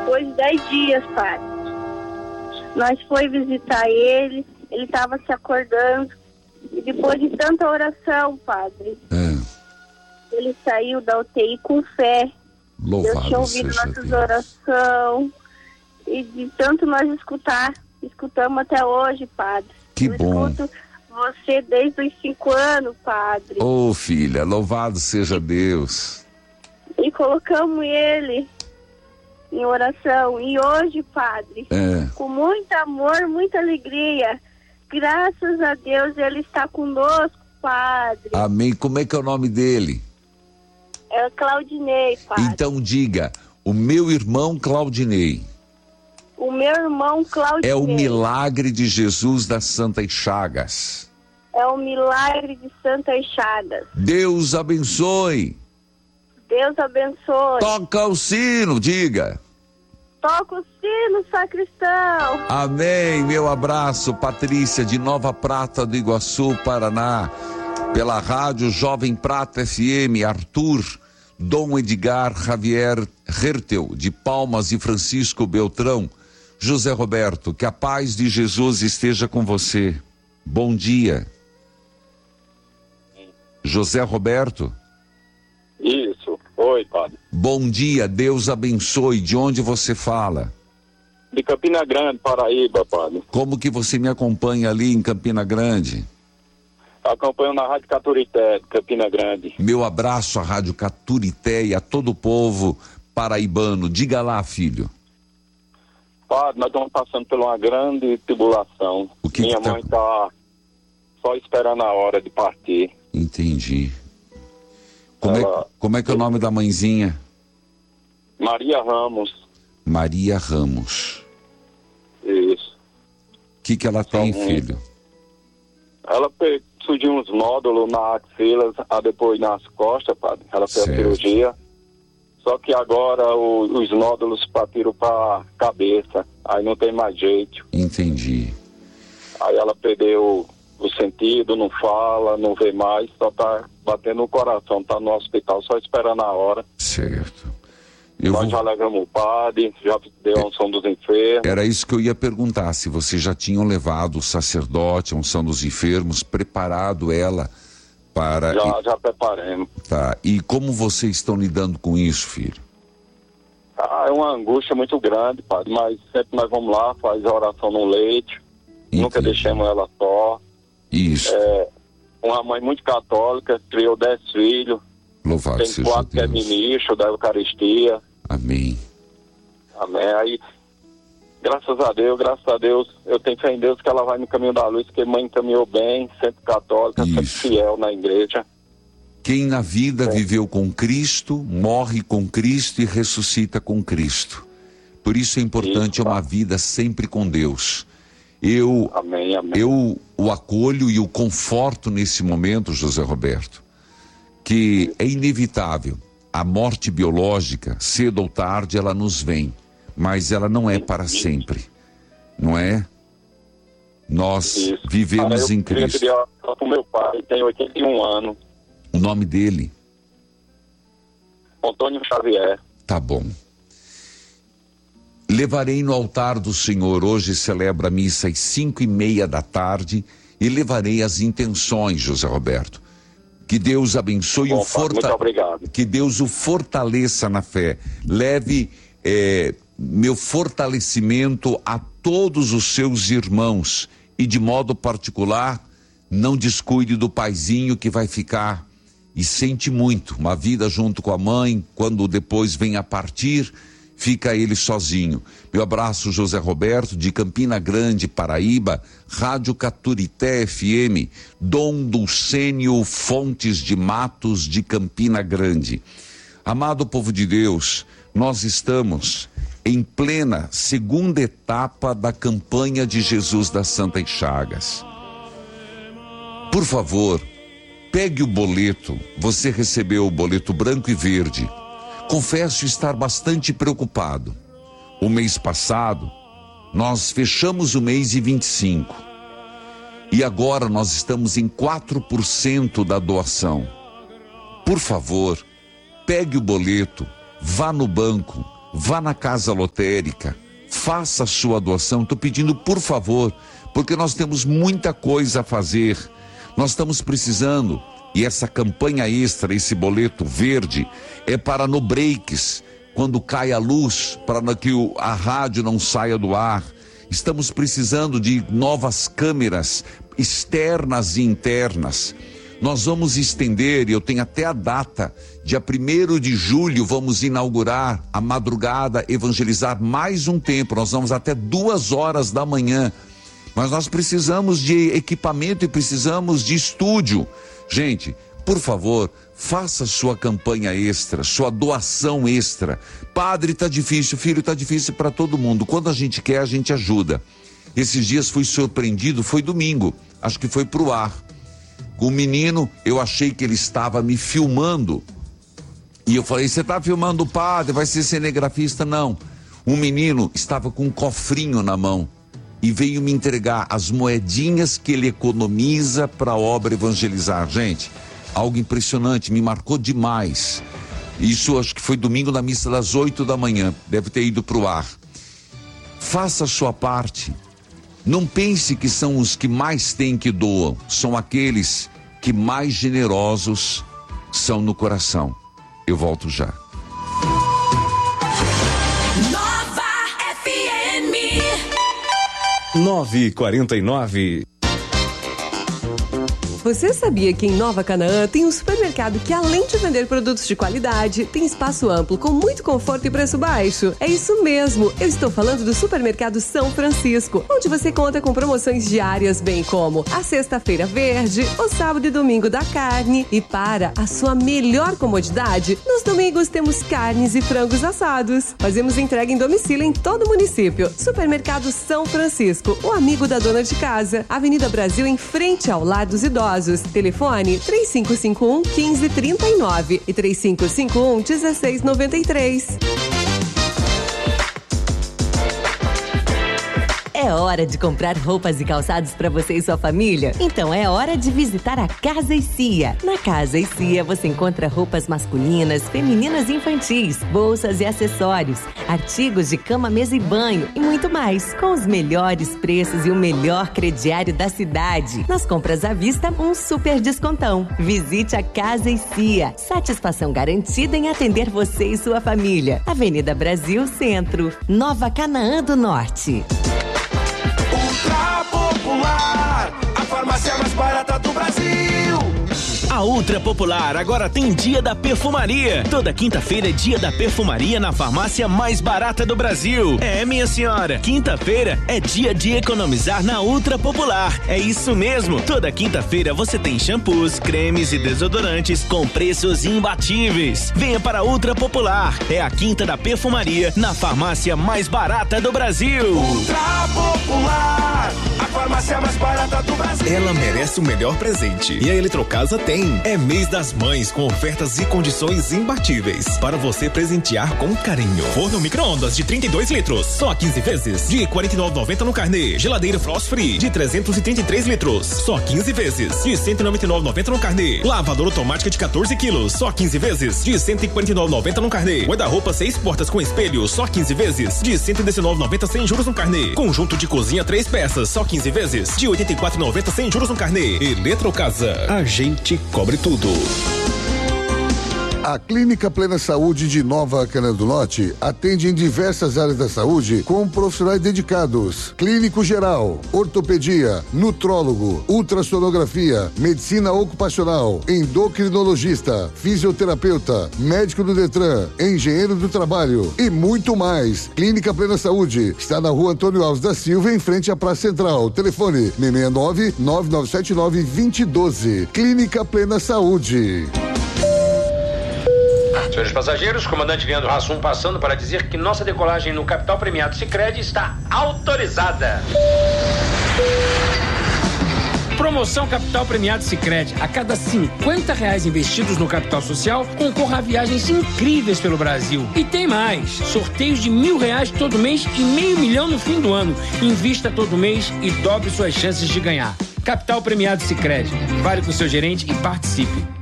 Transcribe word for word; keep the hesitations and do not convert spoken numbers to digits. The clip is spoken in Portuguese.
depois de dez dias, padre. Nós foi visitar ele, ele estava se acordando, e depois de tanta oração, padre, é. ele saiu da U T I com fé. Louvado Deus tinha ouvido seja nossas Deus. orações, e de tanto nós escutar, escutamos até hoje, padre. Que Eu bom. escuto você desde os cinco anos, padre. Ô, oh, filha, louvado seja Deus. E colocamos ele em oração. E hoje, padre, é. com muito amor, muita alegria, graças a Deus, ele está conosco, padre. Amém. Como é que é o nome dele? É Claudinei, padre. Então diga, o meu irmão Claudinei. O meu irmão Claudinei. É o milagre de Jesus das Santas Chagas. É o milagre de Santas Chagas. Deus abençoe. Deus abençoe. Toca o sino, diga. Toca o sino, sacristão. Amém. Meu abraço, Patrícia, de Nova Prata do Iguaçu, Paraná. Pela rádio Jovem Prata F M, Arthur, Dom Edgar Javier Hertel, de Palmas e Francisco Beltrão. José Roberto, que a paz de Jesus esteja com você. Bom dia. José Roberto? Isso. Oi, padre. Bom dia, Deus abençoe. De onde você fala? De Campina Grande, Paraíba, padre. Como que você me acompanha ali em Campina Grande? Acompanho na Rádio Caturité, de Campina Grande. Meu abraço à Rádio Caturité e a todo o povo paraibano. Diga lá, filho. Padre, nós estamos passando por uma grande tribulação. O que Minha que tá... mãe está só esperando a hora de partir. Entendi. Como, Ela... é, como é que é o nome da mãezinha? Maria Ramos. Maria Ramos. Isso. O que que ela tem, então, filho? Ela surgiu uns nódulos na axila, depois nas costas, padre. Ela fez a cirurgia. Só que agora o, os nódulos partiram para cabeça. Aí não tem mais jeito. Entendi. Aí ela perdeu o sentido, não fala, não vê mais, só tá batendo no coração, tá no hospital, só esperando a hora. Certo. Eu Nós vou... já levamos o padre, já deu a unção dos enfermos. Era isso que eu ia perguntar, se vocês já tinham levado o sacerdote, a unção dos enfermos, preparado ela para... Já, já preparemos. Tá, e como vocês estão lidando com isso, filho? Ah, é uma angústia muito grande, padre, mas sempre nós vamos lá, faz a oração no leite, Entendi. Nunca deixamos ela só. Isso. É, uma mãe muito católica, criou dez filhos. Louvado tem seja quatro Deus. que é ministro da Eucaristia. Amém. Amém. Aí, graças a Deus, graças a Deus, eu tenho fé em Deus que ela vai no caminho da luz, porque mãe caminhou bem, sempre católica, Isso. sempre fiel na igreja. Quem na vida é. viveu com Cristo, morre com Cristo e ressuscita com Cristo. Por isso é importante Isso, uma vida sempre com Deus. Eu, amém, amém. eu o acolho e o conforto nesse momento, José Roberto, que é inevitável. A morte biológica, cedo ou tarde, ela nos vem, mas ela não é para sempre, não é? Nós Isso. vivemos ah, em Cristo. Eu queria para o meu pai, tem oitenta e um anos. O nome dele? Antônio Xavier. Tá bom. Levarei no altar do Senhor, hoje celebra a missa às cinco e meia da tarde, e levarei as intenções, José Roberto. Que Deus abençoe Bom, o forta... Muito obrigado. Que Deus o fortaleça na fé. Leve é, meu fortalecimento a todos os seus irmãos e de modo particular, não descuide do paizinho que vai ficar e sente muito. Uma vida junto com a mãe, quando depois vem a partir, fica ele sozinho. Meu abraço, José Roberto, de Campina Grande, Paraíba, Rádio Caturité F M, Dom Dulcênio Fontes de Matos, de Campina Grande. Amado povo de Deus, nós estamos em plena segunda etapa da campanha de Jesus das Santas Chagas. Por favor, pegue o boleto. Você recebeu o boleto branco e verde. Confesso estar bastante preocupado. O mês passado, nós fechamos o mês de vinte e cinco. E agora nós estamos em quatro por cento da doação. Por favor, pegue o boleto, vá no banco, vá na casa lotérica, faça a sua doação. Estou pedindo, por favor, porque nós temos muita coisa a fazer. Nós estamos precisando, e essa campanha extra, esse boleto verde, é para no breaks, quando cai a luz, para que a rádio não saia do ar. Estamos precisando de novas câmeras externas e internas. Nós vamos estender, e eu tenho até a data, dia primeiro de julho, vamos inaugurar a madrugada, evangelizar mais um tempo. Nós vamos até duas horas da manhã. Mas nós precisamos de equipamento e precisamos de estúdio. Gente, por favor, faça sua campanha extra, sua doação extra. Padre, tá difícil, filho, tá difícil para todo mundo. Quando a gente quer, a gente ajuda. Esses dias fui surpreendido, foi domingo, acho que foi pro ar. Com o menino, eu achei que ele estava me filmando. E eu falei, você tá filmando o padre, vai ser cinegrafista? Não. Um menino estava com um cofrinho na mão e veio me entregar as moedinhas que ele economiza para a obra evangelizar. Gente, algo impressionante, me marcou demais. Isso acho que foi domingo na missa das oito da manhã, deve ter ido para o ar. Faça a sua parte. Não pense que são os que mais têm que doam, são aqueles que mais generosos são no coração. Eu volto já. nove e quarenta e nove. Você sabia que em Nova Canaã tem um supermercado que, além de vender produtos de qualidade, tem espaço amplo com muito conforto e preço baixo? É isso mesmo, eu estou falando do Supermercado São Francisco, onde você conta com promoções diárias, bem como a Sexta-feira Verde, o Sábado e Domingo da Carne. E para a sua melhor comodidade, nos domingos temos carnes e frangos assados. Fazemos entrega em domicílio em todo o município. Supermercado São Francisco, o amigo da dona de casa. Avenida Brasil, em frente ao Lar dos Idosos. Telefone três cinco cinco um, um cinco três nove e três cinco cinco um, um seis nove três. É hora de comprar roupas e calçados para você e sua família? Então é hora de visitar a Casa e Cia. Na Casa e Cia você encontra roupas masculinas, femininas e infantis, bolsas e acessórios, artigos de cama, mesa e banho e muito mais, com os melhores preços e o melhor crediário da cidade. Nas compras à vista, um super descontão. Visite a Casa e Cia. Satisfação garantida em atender você e sua família. Avenida Brasil Centro, Nova Canaã do Norte. Ultra Popular, a farmácia mais barata do Brasil. A Ultra Popular agora tem Dia da Perfumaria. Toda quinta-feira é Dia da Perfumaria na farmácia mais barata do Brasil. É, minha senhora, quinta-feira é dia de economizar na Ultra Popular. É isso mesmo, toda quinta-feira você tem shampoos, cremes e desodorantes com preços imbatíveis. Venha para a Ultra Popular, é a quinta da perfumaria na farmácia mais barata do Brasil. Ultra Popular, a farmácia mais barata do Brasil. Ela merece o melhor presente e a Eletrocasa tem. É mês das mães com ofertas e condições imbatíveis para você presentear com carinho. Forno micro-ondas de trinta e dois litros, só quinze vezes, de quarenta e nove reais e noventa centavos no carnê. Geladeira Frost Free de trezentos e trinta e três litros, só quinze vezes, de cento e noventa e nove reais e noventa centavos no carnê. Lavadora automática de quatorze quilos, só quinze vezes, de cento e quarenta e nove reais e noventa centavos no carnê. Guarda-roupa seis portas com espelho, só quinze vezes, de cento e dezenove reais e noventa centavos sem juros no carnê. Conjunto de cozinha três peças, só quinze vezes, de oitenta e quatro reais e noventa centavos sem juros no carnê. Eletrocasa, a gente cobre tudo. A Clínica Plena Saúde de Nova Canaã do Norte atende em diversas áreas da saúde com profissionais dedicados: clínico geral, ortopedia, nutrólogo, ultrassonografia, medicina ocupacional, endocrinologista, fisioterapeuta, médico do Detran, engenheiro do trabalho e muito mais. Clínica Plena Saúde está na Rua Antônio Alves da Silva, em frente à Praça Central. Telefone seis seis nove, nove nove sete nove, dois zero um dois. Clínica Plena Saúde. Senhores passageiros, comandante Leandro Hassum passando para dizer que nossa decolagem no Capital Premiado Sicredi está autorizada. Promoção Capital Premiado Sicredi. A cada cinquenta reais investidos no capital social, concorra a viagens incríveis pelo Brasil. E tem mais. Sorteios de mil reais todo mês e meio milhão no fim do ano. Invista todo mês e dobre suas chances de ganhar. Capital Premiado Sicredi. Fale com seu gerente e participe.